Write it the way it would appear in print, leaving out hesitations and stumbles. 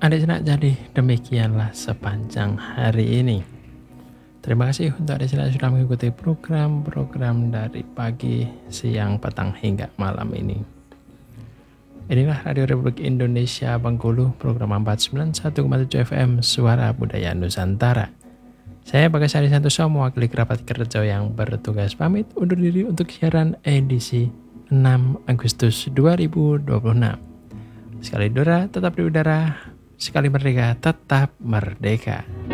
Adik Senak, jadi demikianlah sepanjang hari ini. Terima kasih untuk adik Senak sudah mengikuti program-program dari pagi, siang, petang hingga malam ini. Inilah Radio Republik Indonesia Bengkulu, program 491,7 FM Suara Budaya Nusantara. Saya Bagas Hari Santoso mewakili kerabat kerja yang bertugas pamit undur diri untuk siaran edisi 6 Agustus 2026. Sekali Dora tetap di udara, sekali merdeka tetap merdeka.